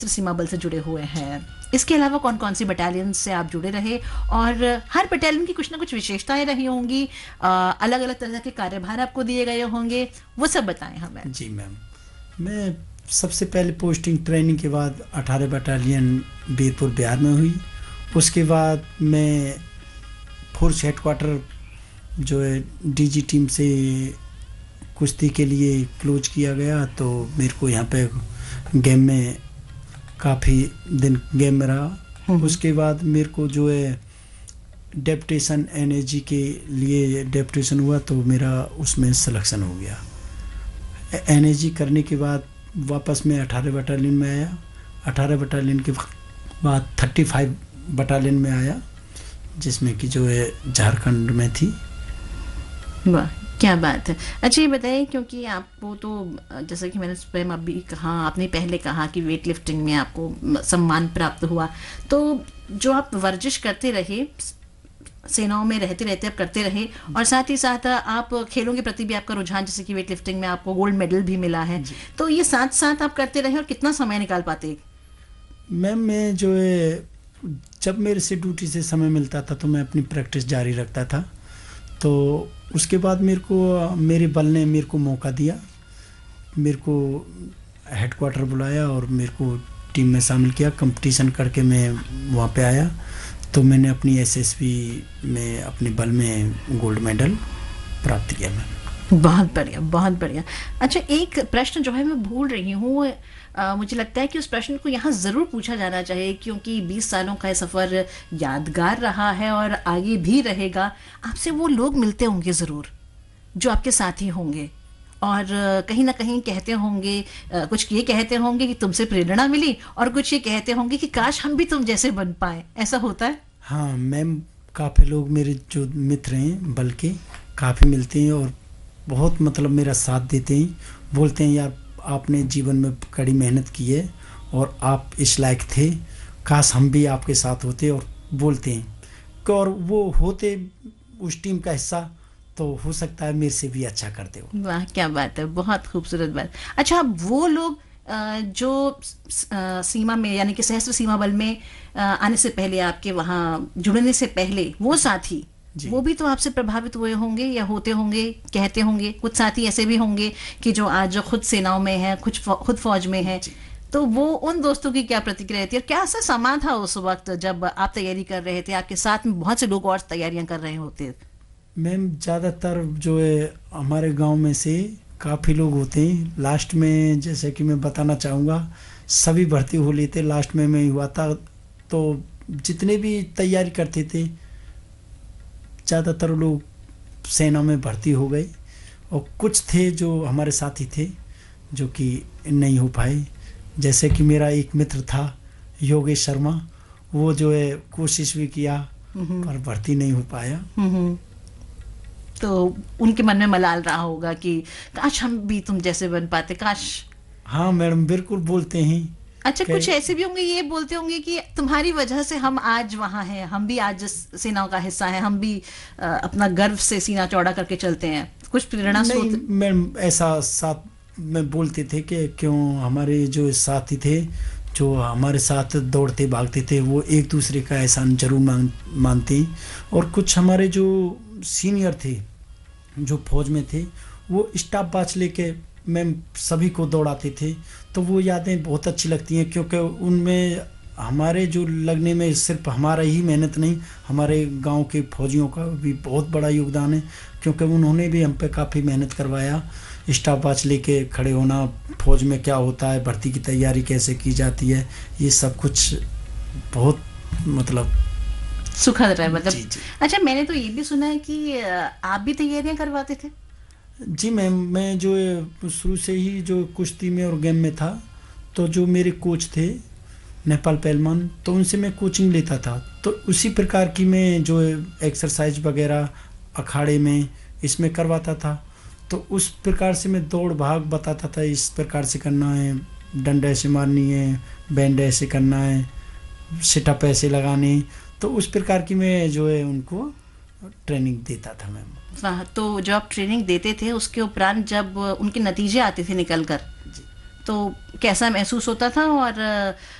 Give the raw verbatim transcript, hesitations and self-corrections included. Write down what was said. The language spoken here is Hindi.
सीमा बल से जुड़े हुए हैं, इसके अलावा कौन कौन सी बटालियन से आप जुड़े रहे, और हर बटालियन की कुछ ना कुछ विशेषताएं रही होंगी, अलग अलग तरह के कार्यभार आपको दिए गए होंगे, वो सब बताएं हमें। जी मैम, मैं सबसे पहले पोस्टिंग ट्रेनिंग के बाद अठारह बटालियन बीरपुर बिहार में हुई। उसके बाद मैं फोर्स हेडक्वार्टर जो है डीजी टीम से कुश्ती के लिए क्लोज किया गया, तो मेरे को यहाँ पे गेम में काफ़ी दिन गेम में रहा। उसके बाद मेरे को जो है डेप्यूटेशन एनएजी के लिए डेप्यूटेशन हुआ, तो मेरा उसमें सिलेक्शन हो गया। एनएजी करने के बाद वापस मैं अठारह बटालियन में आया। अठारह बटालियन के बाद थर्टी फाइव बटालियन में आया, जिसमें कि जो है झारखंड में थी। वाह, क्या बात है। अच्छा ये बताइए, क्योंकि आपको तो जैसा कि मैंने स्वयं अभी कहा, आपने पहले कहा कि वेट लिफ्टिंग में आपको सम्मान प्राप्त हुआ, तो जो आप वर्जिश करते रहे, सेनाओं में रहते रहते आप करते रहे, और साथ ही साथ आप खेलों के प्रति भी आपका रुझान, जैसे कि वेट लिफ्टिंग में आपको गोल्ड मेडल भी मिला है, तो ये साथ साथ आप करते रहे, और कितना समय निकाल पाते? मैम मैं जो है जब मेरे से ड्यूटी से समय मिलता था तो मैं अपनी प्रैक्टिस जारी रखता था। तो उसके बाद मेरे को मेरे बल ने मेरे को मौका दिया, मेरे को हेडक्वार्टर बुलाया और मेरे को टीम में शामिल किया। कंपटीशन करके मैं वहाँ पे आया, तो मैंने अपनी एसएसबी में अपने बल में गोल्ड मेडल प्राप्त किया। मैं बहुत बढ़िया, बहुत बढ़िया। अच्छा एक प्रश्न जो है मैं भूल रही हूँ, मुझे लगता है कि उस प्रश्न को यहाँ ज़रूर पूछा जाना चाहिए, क्योंकि बीस सालों का सफ़र यादगार रहा है और आगे भी रहेगा। आपसे वो लोग मिलते होंगे ज़रूर जो आपके साथी होंगे, और कहीं ना कहीं कहते होंगे, कुछ ये कहते होंगे कि तुमसे प्रेरणा मिली, और कुछ ये कहते होंगे कि काश हम भी तुम जैसे बन पाए। ऐसा होता है? हाँ मैम, काफ़ी लोग मेरे जो मित्र हैं बल्कि काफ़ी मिलते हैं और बहुत मतलब मेरा साथ देते हैं। बोलते हैं यार आपने जीवन में कड़ी मेहनत की है और आप इस लायक थे, काश हम भी आपके साथ होते। और बोलते हैं कि और वो होते उस टीम का हिस्सा, तो हो सकता है मेरे से भी अच्छा करते हो। वाह क्या बात है, बहुत खूबसूरत बात। अच्छा अब वो लोग जो सीमा में यानी कि सशस्त्र सीमा बल में आने से पहले, आपके वहाँ जुड़ने से पहले, वो साथी वो भी तो आपसे प्रभावित हुए होंगे या होते होंगे, कहते होंगे। कुछ साथी ऐसे भी होंगे कि जो आज जो खुद सेनाओं में है, कुछ खुद फौज में है, तो वो उन दोस्तों की क्या प्रतिक्रिया थी और क्या ऐसा समा था उस वक्त जब आप तैयारी कर रहे थे, आपके साथ में बहुत से लोग और तैयारियां कर रहे होते? मैम ज़्यादातर जो है हमारे गांव में से काफ़ी लोग होते हैं। लास्ट में जैसे कि मैं बताना चाहूँगा, सभी भर्ती हो लेते, लास्ट में मैं हुआ था। तो जितने भी तैयारी करते थे ज़्यादातर लोग सेना में भर्ती हो गए, और कुछ थे जो हमारे साथी थे जो कि नहीं हो पाए। जैसे कि मेरा एक मित्र था योगेश शर्मा, वो जो है कोशिश भी किया पर भर्ती नहीं हो पाया। तो उनके मन में मलाल रहा होगा कि काश हम भी तुम जैसे बन पाते, काश। हाँ मैडम, बिल्कुल बोलते हैं। अच्छा कुछ ऐसे भी होंगे, ये बोलते होंगे कि तुम्हारी वजह से हम आज वहाँ हैं, हम भी आज सेनाओं का हिस्सा हैं, हम भी आ, अपना गर्व से सीना चौड़ा करके चलते हैं। कुछ प्रेरणा स्रोत? नहीं मैम, ऐसा साथ में बोलते थे कि क्यों हमारे जो साथी थे जो हमारे साथ दौड़ते भागते थे, वो एक दूसरे का एहसान जरूर मान मानते। और कुछ हमारे जो सीनियर थे जो फौज में थे, वो स्टाफ बाच लेके मैम सभी को दौड़ाते थे। तो वो यादें बहुत अच्छी लगती हैं, क्योंकि उनमें हमारे जो लगने में सिर्फ हमारा ही मेहनत नहीं, हमारे गांव के फौजियों का भी बहुत बड़ा योगदान है, क्योंकि उन्होंने भी हम पे काफ़ी मेहनत करवाया। स्टाफ बाच लेके खड़े होना, फौज में क्या होता है, भर्ती की तैयारी कैसे की जाती है, ये सब कुछ बहुत मतलब सुखद रहा है मतलब। जी, जी। अच्छा मैंने तो ये भी सुना है कि आप भी तैयारियां करवाते थे? जी मैम, मैं जो शुरू से ही जो कुश्ती में और गेम में था, तो जो मेरे कोच थे नेपाल पहलवान, तो उनसे मैं कोचिंग लेता था। तो उसी प्रकार की मैं जो एक्सरसाइज वगैरह अखाड़े में इसमें करवाता था। तो उस प्रकार से मैं दौड़ भाग बताता था, इस प्रकार से करना है, डंडा ऐसे मारनी है, बैंड ऐसे करना है, सिटअप ऐसे लगाने। तो उस प्रकार की मैं जो है उनको ट्रेनिंग देता था मैम। वाह, तो जब आप ट्रेनिंग देते थे उसके उपरांत जब उनके नतीजे आते थे निकल कर, तो कैसा महसूस होता था और